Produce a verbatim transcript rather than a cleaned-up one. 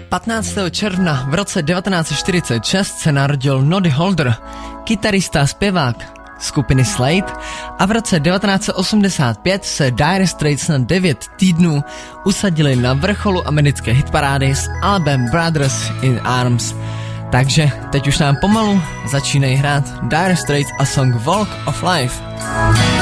patnáctého června v roce devatenáct set čtyřicet šest se narodil Noddy Holder, kytarista a zpěvák skupiny Slade, a v roce devatenáct set osmdesát pět se Dire Straits na devět týdnů usadili na vrcholu americké hitparády s albem Brothers in Arms. Takže teď už nám pomalu začínají hrát Dire Straits a song Walk of Life.